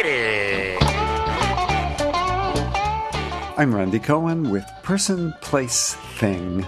Friday. I'm Randy Cohen with Person, Place, Thing.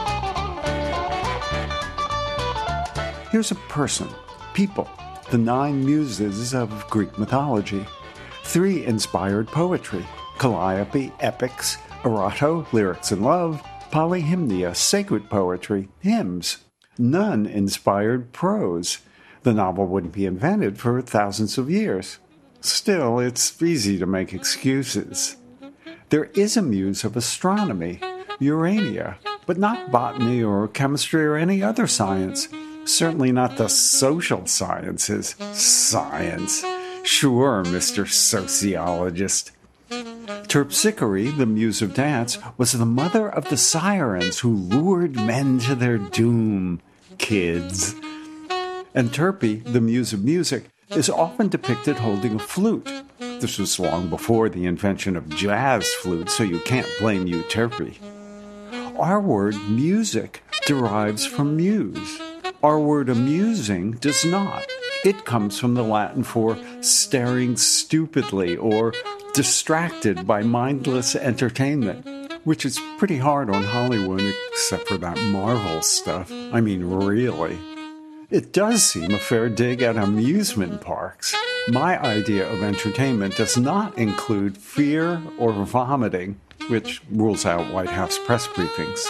Here's a person, people, the 9 muses of Greek mythology. 3 inspired poetry, calliope, epics, eroto, lyrics and love, polyhymnia, sacred poetry, hymns. None inspired prose. The novel wouldn't be invented for thousands of years. Still, it's easy to make excuses. There is a muse of astronomy, Urania, but not botany or chemistry or any other science. Certainly not the social sciences. Science. Sure, Mr. Sociologist. Terpsichore, the muse of dance, was the mother of the sirens who lured men to their doom. Kids. And Turpie, the muse of music, is often depicted holding a flute. This was long before the invention of jazz flute, so you can't blame Euterpe. Our word music derives from muse. Our word amusing does not. It comes from the Latin for staring stupidly or distracted by mindless entertainment, which is pretty hard on Hollywood except for that Marvel stuff. I mean, really. It does seem a fair dig at amusement parks. My idea of entertainment does not include fear or vomiting, which rules out White House press briefings.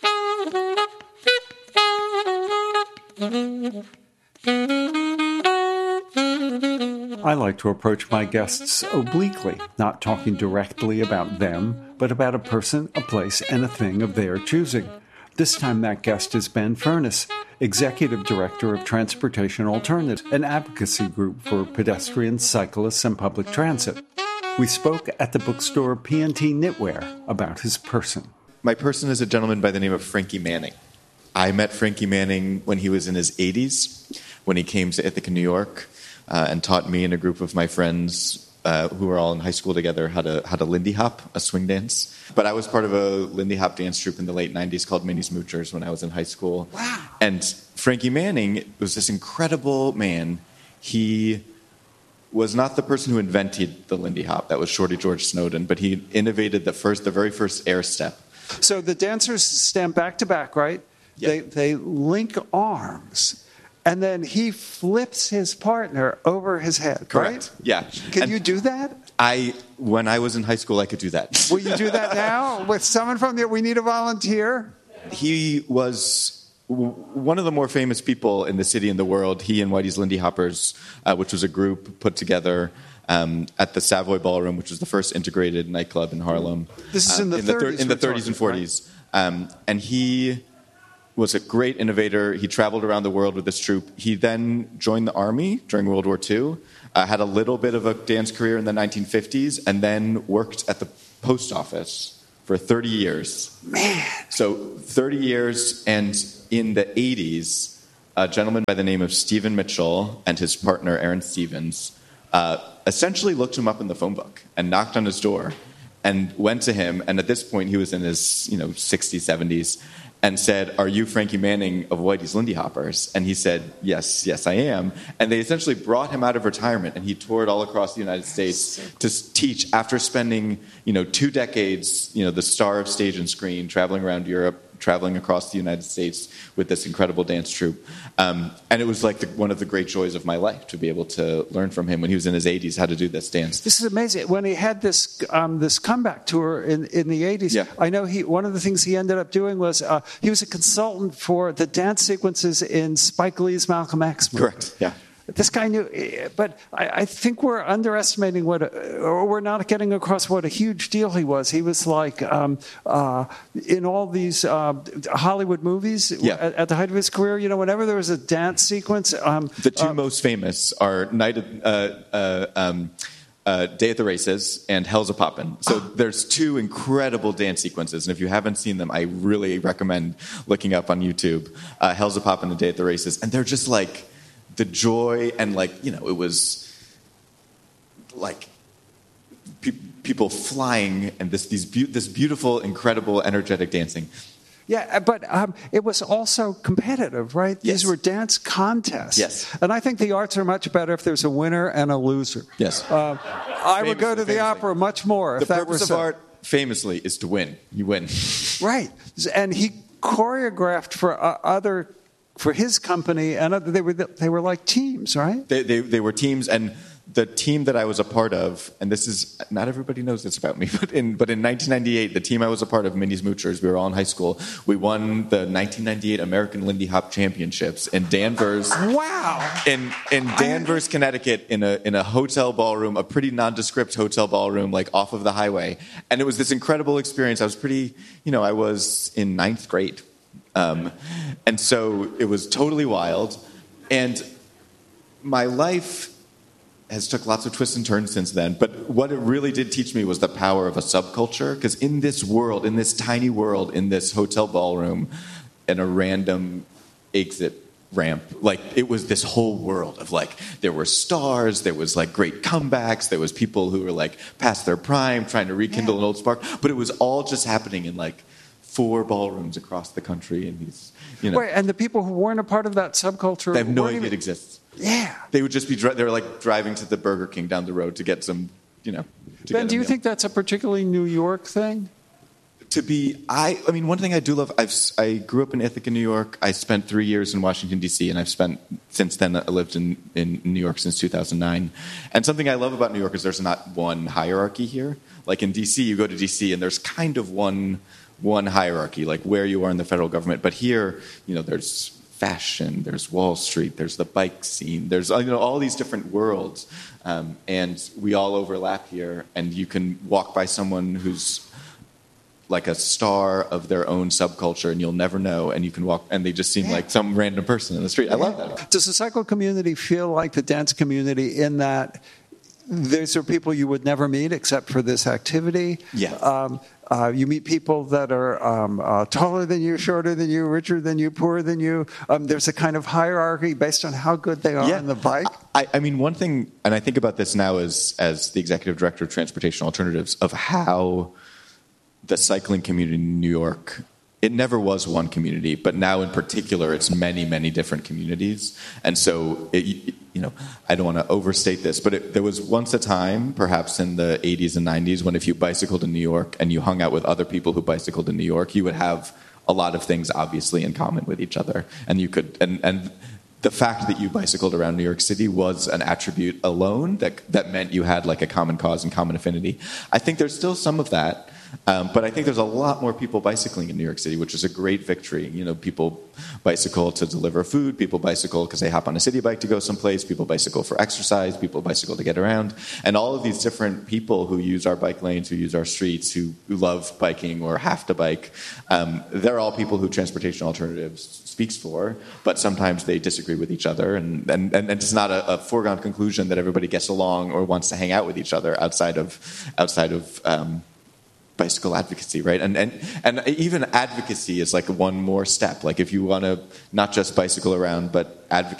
I like to approach my guests obliquely, not talking directly about them, but about a person, a place, and a thing of their choosing. This time that guest is Ben Furness, Executive Director of Transportation Alternatives, an advocacy group for pedestrians, cyclists, and public transit. We spoke at the bookstore P&T Knitwear about his person. My person is a gentleman by the name of Frankie Manning. I met Frankie Manning when he was in his 80s, when he came to Ithaca, New York, and taught me and a group of my friends who were all in high school together how to Lindy Hop, a swing dance. But I was part of a Lindy Hop dance troupe in the late 90s called Mini Smoochers when I was in high school. Wow. And Frankie Manning was this incredible man. He was not the person who invented the Lindy Hop. That was Shorty George Snowden. But he innovated the very first air step. So the dancers stand back to back, right? Yeah. They link arms. And then he flips his partner over his head, Correct. Right? Yeah. Can you do that? When I was in high school, I could do that. Will you do that now? With someone from there, we need a volunteer. He was one of the more famous people in the city and the world. He and Whitey's Lindy Hoppers, which was a group put together at the Savoy Ballroom, which was the first integrated nightclub in Harlem. This is in the 30s. In the 30s and 40s. Right? And he was a great innovator. He traveled around the world with this troupe. He then joined the Army during World War II, had a little bit of a dance career in the 1950s, and then worked at the post office for 30 years. Man! So 30 years, and in the 80s, a gentleman by the name of Stephen Mitchell and his partner, Aaron Stevens, essentially looked him up in the phone book and knocked on his door and went to him, and at this point he was in his 60s, 70s, and said, "Are you Frankie Manning of Whitey's Lindy Hoppers?" And he said, yes, I am. And they essentially brought him out of retirement, and he toured all across the United States to teach after spending, 2 decades, the star of stage and screen, traveling around Europe, traveling across the United States with this incredible dance troupe. And it was like one of the great joys of my life to be able to learn from him when he was in his 80s how to do this dance. This is amazing. When he had this comeback tour in the 80s, yeah. I know one of the things he ended up doing was he was a consultant for the dance sequences in Spike Lee's Malcolm X movie. Correct, yeah. This guy knew, but I think we're underestimating or we're not getting across what a huge deal he was. He was like in all these Hollywood movies at the height of his career. Whenever there was a dance sequence, the two most famous are Day at the Races and Hell's a Poppin'. So there's 2 incredible dance sequences, and if you haven't seen them, I really recommend looking up on YouTube Hell's a Poppin' and Day at the Races, and they're just like. The joy and it was like people flying and this beautiful, incredible, energetic dancing. Yeah, but it was also competitive, right? Yes. These were dance contests. Yes. And I think the arts are much better if there's a winner and a loser. Yes. I would go to the opera much more if the that were purpose so. of art, famously, is to win. You win. Right. And he choreographed for his company, and they were like teams, right? They were teams, and the team that I was a part of, and this is, not everybody knows this about me, but in 1998, the team I was a part of, Minnie's Moochers, we were all in high school, we won the 1998 American Lindy Hop Championships in Danvers. Wow! In Danvers, Connecticut, in a hotel ballroom, a pretty nondescript hotel ballroom, like off of the highway. And it was this incredible experience. I was I was in 9th grade. And so it was totally wild. And my life has took lots of twists and turns since then. But what it really did teach me was the power of a subculture. Because in this world, in this tiny world, in this hotel ballroom, in a random exit ramp, like it was this whole world of like, there were stars, there was like great comebacks, there was people who were like past their prime trying to rekindle an old spark. But it was all just happening in like 4 ballrooms across the country. And these, Right, and the people who weren't a part of that subculture, they have no idea it exists. Yeah. They would just be, they were like driving to the Burger King down the road to get some, Ben, do you think that's a particularly New York thing? I mean, one thing I do love, I grew up in Ithaca, New York. I spent 3 years in Washington, D.C., and since then, I lived in New York since 2009. And something I love about New York is there's not one hierarchy here. Like in D.C., you go to D.C., and there's kind of one hierarchy, like where you are in the federal government. But here, there's fashion, there's Wall Street, there's the bike scene, there's all these different worlds, and we all overlap here. And you can walk by someone who's like a star of their own subculture, and you'll never know. And you can walk, and they just seem like some random person in the street. I love that. Does the cycle community feel like the dance community in that these are people you would never meet except for this activity? Yeah. You meet people that are taller than you, shorter than you, richer than you, poorer than you. There's a kind of hierarchy based on how good they are on the bike. I mean, one thing, and I think about this now as the executive director of Transportation Alternatives, of how the cycling community in New York, it never was one community, but now in particular, it's many, many different communities. And so, I don't want to overstate this, but there was once a time, perhaps in the 80s and 90s, when if you bicycled in New York and you hung out with other people who bicycled in New York, you would have a lot of things obviously in common with each other. And you could, and the fact that you bicycled around New York City was an attribute alone that meant you had like a common cause and common affinity. I think there's still some of that. But I think there's a lot more people bicycling in New York City, which is a great victory. People bicycle to deliver food. People bicycle because they hop on a city bike to go someplace. People bicycle for exercise. People bicycle to get around. And all of these different people who use our bike lanes, who use our streets, who love biking or have to bike, they're all people who Transportation Alternatives speaks for. But sometimes they disagree with each other, and it's not a foregone conclusion that everybody gets along or wants to hang out with each other outside of bicycle advocacy, right? And even advocacy is like one more step. Like if you want to not just bicycle around, but advocate